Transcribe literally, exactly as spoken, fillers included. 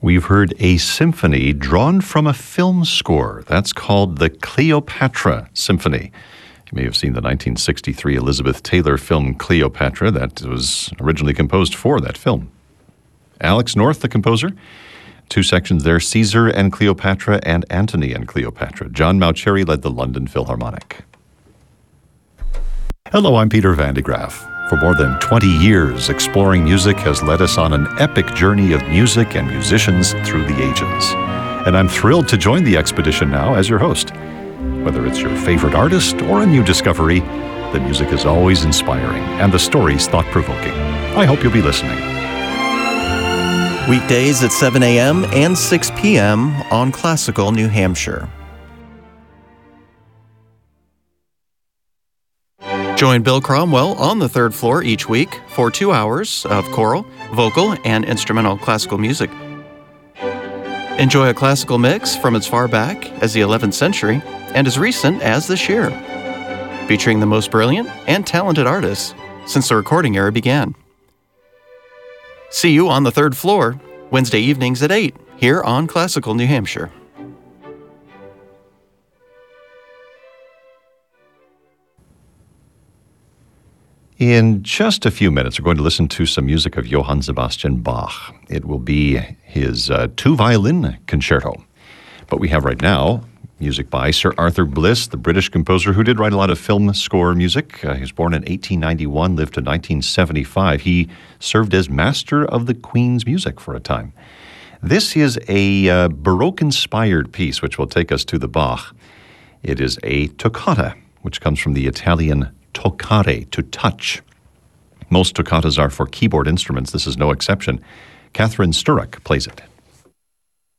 We've heard a symphony drawn from a film score. That's called the Cleopatra Symphony. You may have seen the nineteen sixty-three Elizabeth Taylor film Cleopatra that was originally composed for that film. Alex North, the composer. Two sections there, Caesar and Cleopatra and Antony and Cleopatra. John Mauceri led the London Philharmonic. Hello, I'm Peter Van de Graaff. For more than twenty years, Exploring Music has led us on an epic journey of music and musicians through the ages. And I'm thrilled to join the expedition now as your host. Whether it's your favorite artist or a new discovery, the music is always inspiring and the stories thought-provoking. I hope you'll be listening. Weekdays at seven a.m. and six p.m. on Classical New Hampshire. Join Bill Cromwell on the third floor each week for two hours of choral, vocal, and instrumental classical music. Enjoy a classical mix from as far back as the eleventh century and as recent as this year, featuring the most brilliant and talented artists since the recording era began. See you on the third floor, Wednesday evenings at eight, here on Classical New Hampshire. In just a few minutes, we're going to listen to some music of Johann Sebastian Bach. It will be his uh, two-violin concerto. But we have right now music by Sir Arthur Bliss, the British composer who did write a lot of film score music. Uh, he was born in eighteen ninety-one, lived to nineteen seventy-five. He served as master of the Queen's music for a time. This is a uh, Baroque-inspired piece, which will take us to the Bach. It is a toccata, which comes from the Italian toccare, to touch. Most toccatas are for keyboard instruments. This is no exception. Catherine Sturrock plays it.